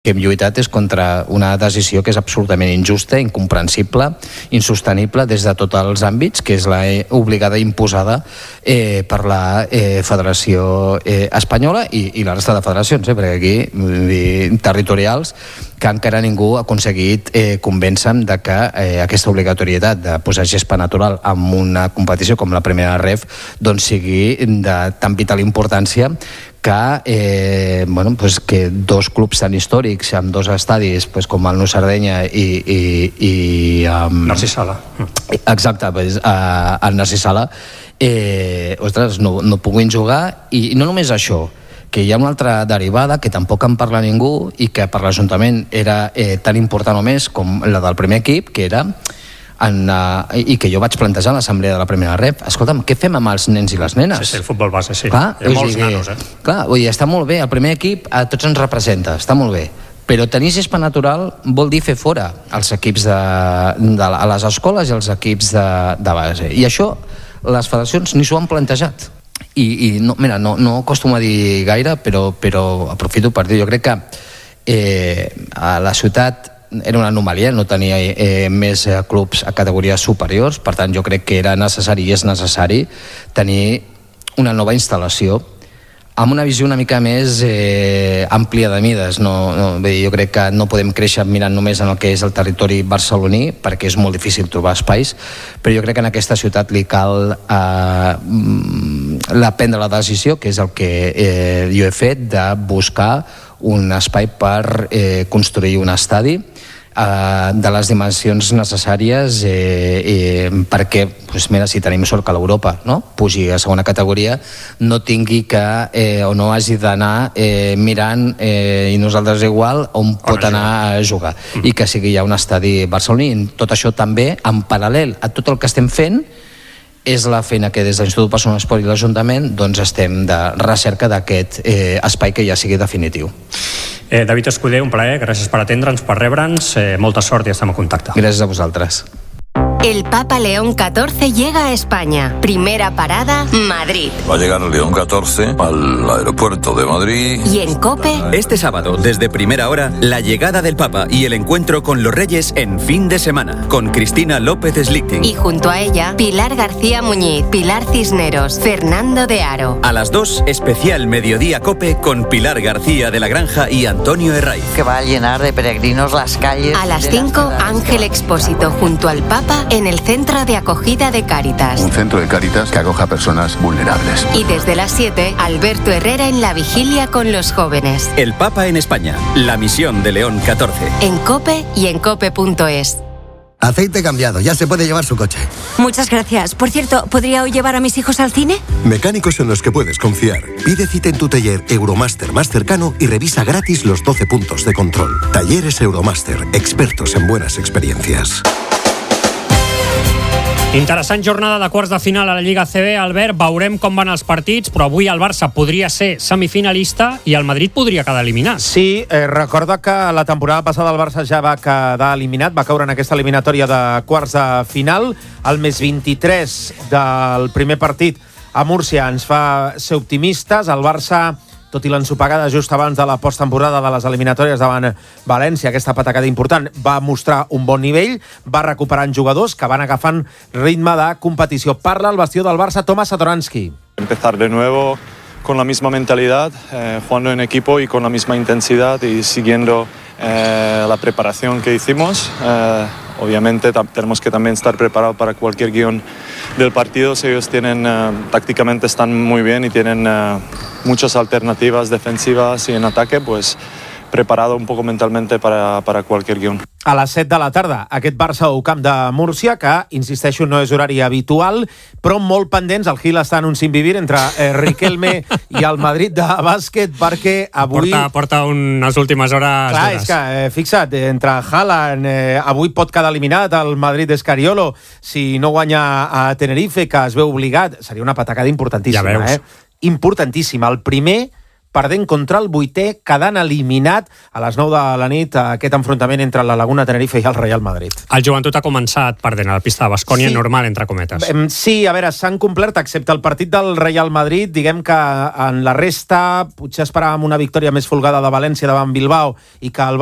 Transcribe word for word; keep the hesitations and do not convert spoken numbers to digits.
que hem lluitat és contra una decisió que és absolutament injusta, incomprensible, insostenible des de tots els àmbits, que és la obligada i imposada eh, per la eh, Federació eh, Espanyola i, i la resta de federacions, eh, perquè aquí dir, territorials, que encara ningú ha aconseguit eh, convèncer-me de que eh, aquesta obligatorietat de posar gespa natural en una competició com la primera ref doncs sigui de tan vital importància que, eh, bueno, pues que dos clubs tan històrics amb dos estadis pues, com el Nou Sardenya i, i, i um, Narcís Sala exacte, pues, uh, el Narcís Sala eh, ostres, no, no puguin jugar i, i no només això, que hi ha una altra derivada que tampoc en parla ningú i que per l'Ajuntament era eh, tan important o més com la del primer equip, que era En, uh, i que jo vaig plantejar a l'assemblea de la primera rep. Escolta'm, què fem amb els nens i les nenes? Sí, sí, el futbol base, sí. Clar, hi ha molts dir, nanos, eh? Clar, vull dir, està molt bé, el primer equip a tots ens representa, està molt bé, però tenir gespa natural vol dir fer fora els equips de, de, a les escoles i els equips de, de base. I això les federacions ni s'ho han plantejat. I, i no, mira, no, no acostumo a dir gaire, però, però aprofito per dir, jo crec que eh, a la ciutat era una anomalia, no tenia eh, més eh, clubs a categories superiors, per tant jo crec que era necessari i és necessari tenir una nova instal·lació amb una visió una mica més eh, àmplia de mides. No, no, bé, jo crec que no podem créixer mirant només en el que és el territori barceloní, perquè és molt difícil trobar espais, però jo crec que en aquesta ciutat li cal eh, la prendre la decisió, que és el que eh, jo he fet, de buscar un espai per eh, construir un estadi Uh, de les dimensions necessàries eh, eh, perquè, doncs mira, si tenim sort que l'Europa no? pugi a segona categoria, no tingui que eh, o no hagi d'anar eh, mirant eh, i nosaltres igual on pot anar a jugar mm. i que sigui ja un estadi barceloní. Tot això també en paral·lel a tot el que estem fent és la feina que des de l'Institut Barcelona Esport i l'Ajuntament doncs estem de recerca d'aquest eh, espai que ja sigui definitiu. Eh, David Escudé, un plaer, gràcies per atendre'ns, per rebre'ns, eh, molta sort i estem en contacte. Gràcies a vosaltres. El Papa León catorce llega a España. Primera parada, Madrid. Va a llegar León catorce al aeropuerto de Madrid. Y en COPE... Este sábado, desde primera hora, la llegada del Papa y el encuentro con los Reyes en fin de semana, con Cristina López Slichting. Y junto a ella, Pilar García Muñiz, Pilar Cisneros, Fernando de Aro. A las dos, especial Mediodía COPE con Pilar García de la Granja y Antonio Herraiz. Que va a llenar de peregrinos las calles. A las cinco, Ángel Expósito junto al Papa en el Centro de Acogida de Cáritas. Un centro de Cáritas que acoja a personas vulnerables. Y desde las siete, Alberto Herrera en la vigilia con los jóvenes. El Papa en España, la misión de León catorce. En COPE y en cope punto es. Aceite cambiado, ya se puede llevar su coche. Muchas gracias. Por cierto, ¿podría hoy llevar a mis hijos al cine? Mecánicos en los que puedes confiar. Pide cita en tu taller Euromaster más cercano y revisa gratis los doce puntos de control. Talleres Euromaster, expertos en buenas experiencias. Interessant jornada de quarts de final a la Lliga A C B. Albert, veurem com van els partits, però avui el Barça podria ser semifinalista i el Madrid podria quedar eliminat. Sí, eh, recorda que la temporada passada el Barça ja va quedar eliminat, va caure en aquesta eliminatòria de quarts de final. El més vint-i-tres del primer partit a Múrcia ens fa ser optimistes. El Barça, tot i l'ensopegada just abans de la posttemporada de les eliminatòries davant València, aquesta patacada important, va mostrar un bon nivell, va recuperant jugadors que van agafant ritme de competició. Parla el bastió del Barça, Tomas Satoransky. Empezar de nuevo con la misma mentalidad, eh, jugando en equipo y con la misma intensidad y siguiendo eh, la preparación que hicimos. Eh, obviamente tam- tenemos que también estar preparados para cualquier guión del partido. Si ellos tienen, eh, tácticamente están muy bien y tienen eh, muchas alternativas defensivas y en ataque, pues preparado un poco mentalmente para, para cualquier guión. A les set de la tarda, aquest Barça au Camp de Múrcia, que, insisteixo, no és horari habitual, però molt pendents. El Gil està anunciant vivir entre eh, Riquelme i el Madrid de bàsquet, perquè avui... Porta, porta unes últimes hores Clar, dures. és que, eh, fixa't, entre Haaland, eh, avui pot quedar eliminat el Madrid d'Escariolo si no guanya a Tenerife, que es veu obligat. Seria una patacada importantíssima, Ja veus. eh? Importantíssima. El primer perdent contra el vuitè, quedant eliminat a les nou de la nit aquest enfrontament entre la Laguna Tenerife i el Real Madrid. El Joventut ha començat perdent a la pista de Baskonia, sí. Normal, entre cometes. Sí, a veure, s'han complert, excepte el partit del Real Madrid. Diguem que en la resta potser esperàvem una victòria més folgada de València davant Bilbao i que el